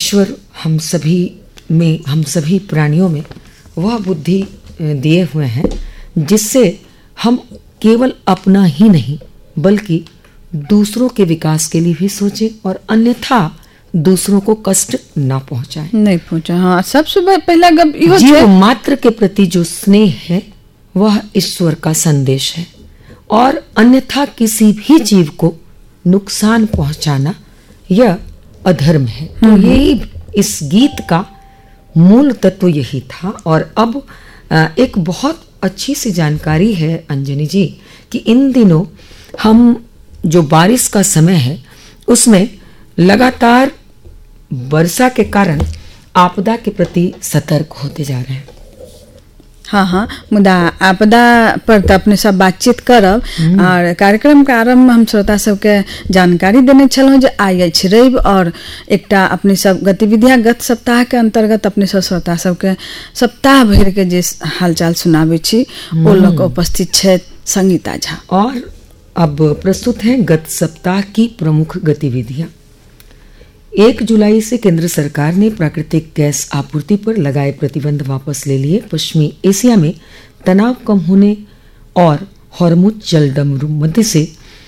ईश्वर हम सभी प्राणियों में वह बुद्धि दिए हुए हैं जिससे हम केवल अपना ही नहीं बल्कि दूसरों के विकास के लिए भी सोचें और अन्यथा दूसरों को कष्ट ना पहुंचाएं। नहीं पहुंचा। हाँ, सबसे पहला गप इहो जीव मात्र के प्रति जो स्नेह है वह ईश्वर का संदेश है और अन्यथा किसी भी जीव को नुकसान पहुंचाना यह अधर्म है। तो यही इस गीत का मूल तत्व यही था। और अब एक बहुत अच्छी सी जानकारी है अंजनी जी कि इन दिनों हम जो बारिश का समय है उसमें लगातार वर्षा के कारण आपदा के प्रति सतर्क होते जा रहे हैं। हाँ, मुदा आपदा पर तो अपने सब बातचीत करब और कार्यक्रम के आरंभ में हम श्रोता सबके जानकारी देने छलहुँ जे आइ अछि रवि और एकटा अपने सब गतिविधियां गत सप्ताह के अंतर्गत अपने सब श्रोता सबके सप्ताह भर के जे हालचाल सुनाबे छी ओ लोग उपस्थित छथि संगीता झा। और अब प्रस्तुत हैं गत सप्ताह की प्रमुख गतिविधियां। 1 जुलाई से केंद्र सरकार ने प्राकृतिक गैस आपूर्ति पर लगाए प्रतिबंध वापस ले लिए। पश्चिमी एशिया में तनाव कम होने और हॉर्मुज जलडमरू मध्य से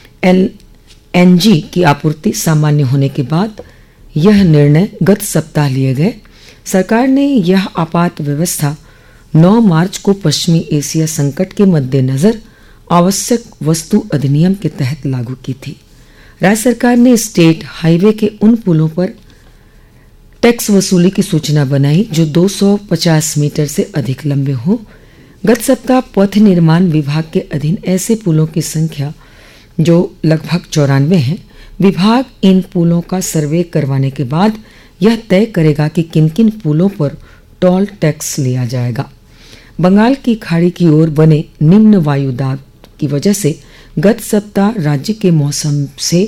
LNG की आपूर्ति सामान्य होने के बाद यह निर्णय गत सप्ताह लिए गए। सरकार ने यह आपात व्यवस्था 9 मार्च को पश्चिमी एशिया संकट के मद्देनजर आवश्यक वस्तु अधिनियम के तहत लागू की थी। राज्य सरकार ने स्टेट हाईवे के उन पुलों पर टैक्स वसूली की सूचना बनाई जो 250 मीटर से अधिक लंबे हों। गत सप्ताह पथ निर्माण विभाग के अधीन ऐसे पुलों की संख्या जो लगभग 94 हैं। विभाग इन पुलों का सर्वे करवाने के बाद यह तय करेगा कि किन किन पुलों पर टोल टैक्स लिया जाएगा। बंगाल की खाड़ी की ओर बने निम्न वायु दाब की वजह से गत सप्ताह राज्य के मौसम से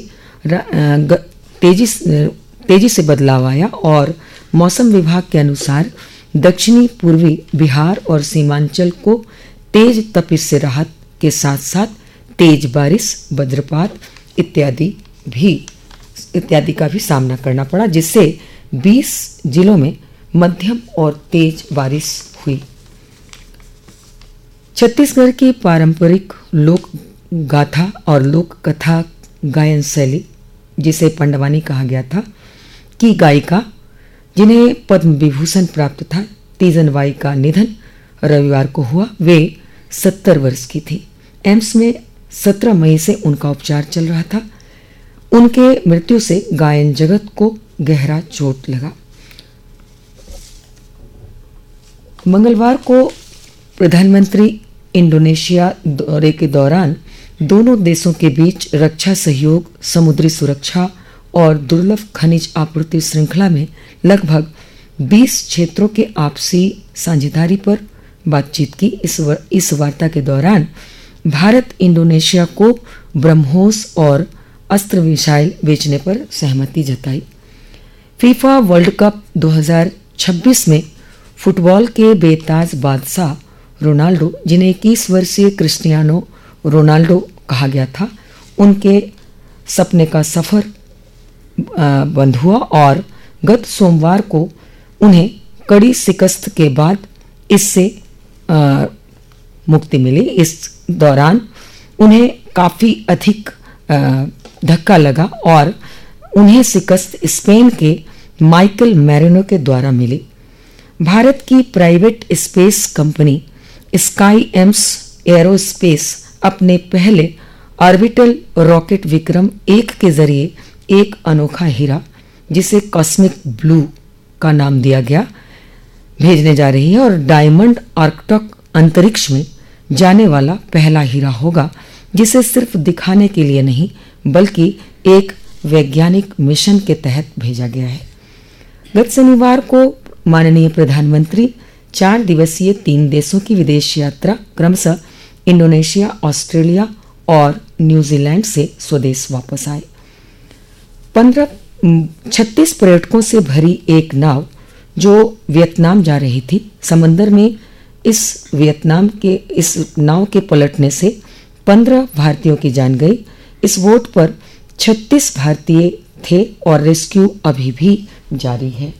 तेजी से बदलाव आया और मौसम विभाग के अनुसार दक्षिणी पूर्वी बिहार और सीमांचल को तेज तपिश से राहत के साथ साथ तेज बारिश, वज्रपात इत्यादि का भी सामना करना पड़ा, जिससे 20 जिलों में मध्यम और तेज बारिश हुई। छत्तीसगढ़ की पारंपरिक लोक गाथा और लोक कथा गायन शैली, जिसे पंडवानी कहा गया था, की गायिका जिन्हें पद्म विभूषण प्राप्त था तीजन बाई का निधन रविवार को हुआ। वे 70 वर्ष की थी। एम्स में 17 मई से उनका उपचार चल रहा था। उनके मृत्यु से गायन जगत को गहरा चोट लगा। मंगलवार को प्रधानमंत्री इंडोनेशिया दौरे के दौरान दोनों देशों के बीच रक्षा सहयोग, समुद्री सुरक्षा और दुर्लभ खनिज आपूर्ति श्रृंखला में लगभग 20 क्षेत्रों के आपसी साझेदारी पर बातचीत की। इस वार्ता के दौरान भारत इंडोनेशिया को ब्रह्मोस और अस्त्र मिसाइल बेचने पर सहमति जताई। फीफा वर्ल्ड कप 2026 में फुटबॉल के बेताज बादशाह रोनाल्डो, जिन्हें 21 वर्षीय क्रिस्टियानो रोनाल्डो कहा गया था, उनके सपने का सफर बंद हुआ और गत सोमवार को उन्हें कड़ी शिकस्त के बाद इससे मुक्ति मिली। इस दौरान उन्हें काफी अधिक धक्का लगा और उन्हें शिकस्त स्पेन के माइकल मैरिनो के द्वारा मिली। भारत की private space company sky AIIMS aerospace अपने पहले ऑर्बिटल रॉकेट विक्रम 1 के जरिए एक अनोखा हीरा, जिसे कॉस्मिक ब्लू का नाम दिया गया, भेजने जा रही है और डायमंड आर्कटॉक अंतरिक्ष में जाने वाला पहला हीरा होगा, जिसे सिर्फ दिखाने के लिए नहीं बल्कि एक वैज्ञानिक मिशन के तहत भेजा गया है। गत शनिवार को माननीय प्रधानमंत्री 4 दिवसीय 3 देशों की विदेश यात्रा क्रमशः इंडोनेशिया, ऑस्ट्रेलिया और न्यूजीलैंड से स्वदेश वापस आए। 36 पर्यटकों से भरी एक नाव जो वियतनाम जा रही थी, समंदर में इस नाव के पलटने से 15 भारतीयों की जान गई। इस बोट पर 36 भारतीय थे और रेस्क्यू अभी भी जारी है।